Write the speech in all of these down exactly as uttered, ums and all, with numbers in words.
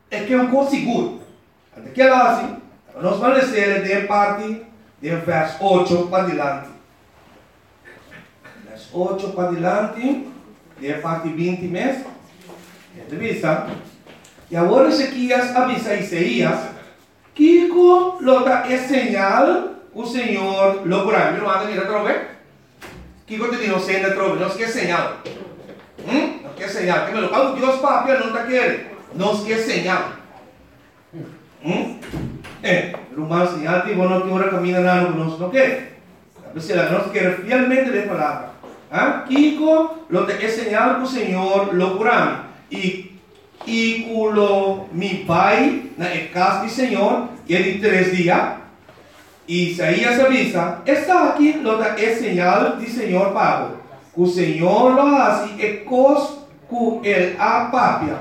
é que é um coisa seguro. Aquela assim, nós vamos ler de parte de verso oito para diante. Verso oito para diante, de parte vinte mesmo. Avisa. E agora Ezequias avisa Isaías que com lota é señal o Senhor lo curará. Mira, manda mira trove. Que quando te digo senda trove, não se quer señal. Hum? Não quer señal. Que me lo quando Deus papia não tá querendo. Não se quer señal. Hum? Eh, rumah señal que bueno que ahora camina nada conosco, não quer. A veces la nos quer fielmente de palavra. Ah? Kiko lo te é señal que o Senhor lo curará. E E culo mi pai na casa do Senhor, e de três dias, Isaías avisa, está aqui lo da é señal do Senhor Pablo, que o Senhor lo hace e cos que el apapia.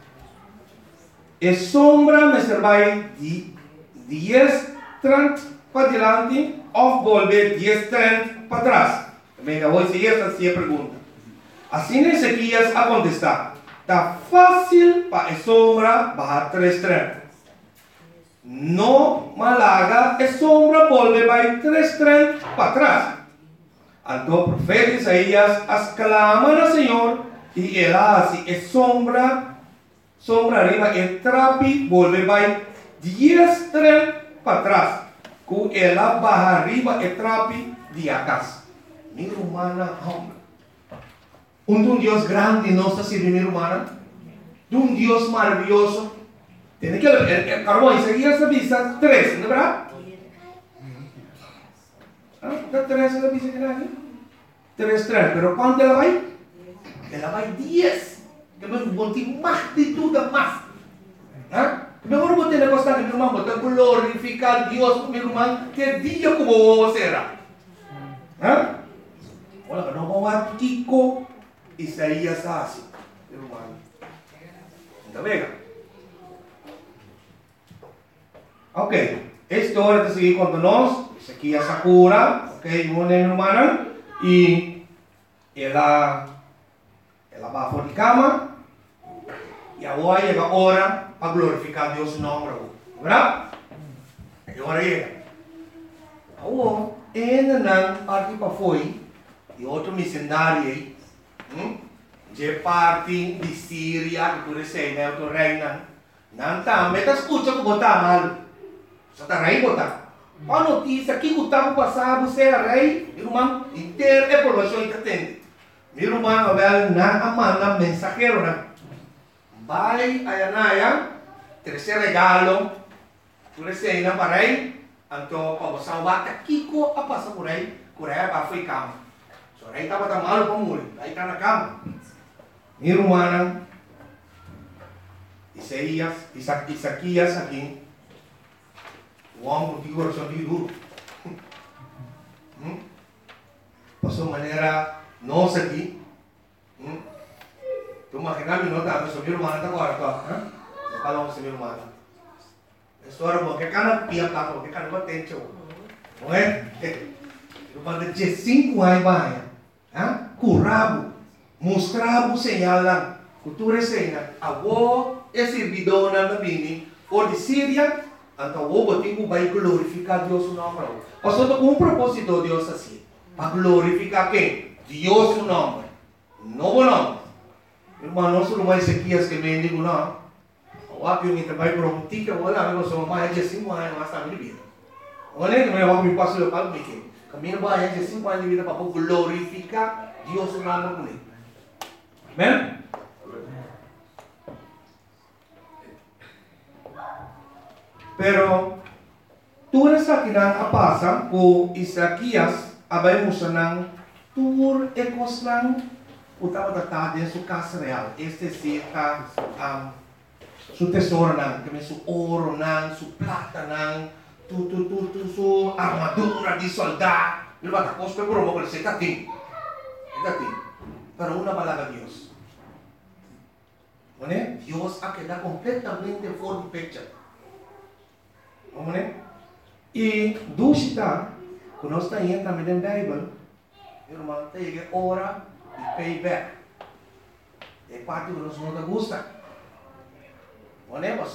E sombra me servai de diez trant para diante, ou volver diez trant para trás. Venga, hoje se esta se pergunta. Assim Ezequias a contestar. Está fácil para a sombra bajar três trem. No malaga, a sombra volve vai três trem para trás. Então o profeta Isaías as clama ao Senhor e ele assim, a sombra, sombra arriba, e trapi volve vai dez trem para trás. Com ela baja arriba e trapi de atrás. Minha humana, homem. Um de um Deus grande nossa servimento humana, de um Deus maravilhoso. Tem que el carbón Isaías avisa três, não é verdade? Ah, está três ela avisa que não é? Três, três, pero quanto ela vai? Ela vai dez. Que me botar mais de tudo, mais. Ah? Que me vou botar negócio que meu irmão, botar glorificar Deus, meu irmão, que dia como você será. Ah? Olha, não vamos a Kiko. Isaías assim, irmão. Está vendo? Ok. Esta hora de seguir com nós. Isso aqui é a Sakura. Ok, uma irmã. E ela, ela vai fora de cama. E agora chega a hora para glorificar Deus no nome. Verdade? E agora chega. Agora, ainda não parte para foi. E outro missionário aí. Hmm? De parte de Síria, que tu recebe, né? Tu reina. Não tá, mas tá escuta que botar mal. Só tá rei botar. A notícia que o tempo passado você era rei, irmão, inteiro é população entende. Meu irmão, Abel, na manda mensageiro, né? Vai a Anaya, terceiro regalo, tu recebe, não para rei, então, para você bata, Kiko, a passar por rei, por rei, para ficar. So, rei estava tão malo para morrer, aí está na cama. Minha irmã, Isaías, Isaquias aqui, o homem que coração de duro. Hum? Passou maneira nossa aqui. Hum? Tu imagina me nota, mas minha irmã está agora, tá? Eu falo com minha irmã. A história boa, que cada pia cá, que cada batente, não é? Eu falo de cinco anos vai, ah? Curabo, mostrava o sinal lá, cultura cena, avô é servidor na bini, ou de Síria. Então, o botigo vai glorificar Deus no nome. Pastor, com um propósito Deus assim. Para glorificar quem? Deus no nome. Novo nome. Irmão, nós não vai ser aqui as que me digo não. O aqui eu me trabalho para um tique, eu vou lá, eu sou mais de cinco anos, mas está a minha vida. Olha, que eu me passo eu falo aqui. Caminho vai de cinco anos de vida para glorificar Deus no nome comigo. Amém? Pero turas sa kinang apasa ko Isaquias abay mo sa ng tur ekos lang utawa tatade su casa real. Este sita um, su tesoro nang kami su oro nang su plata nang tu tu tu tu su armadura di soldado. Diba tapos pero mo ko sa tating. Tating. Pero una malaga Dios. Mone? Dios a queda completamente for the picture. E dúvida, quando nós estamos também na Bíblia, irmão, tem que hora de payback. É parte que nós não gostamos.